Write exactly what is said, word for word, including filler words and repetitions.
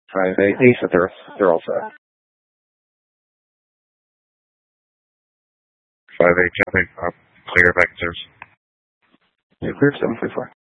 Five eight. He said they're they're all set. Five eight. Jumping up. Clear back to service. Yeah, clear seven three four.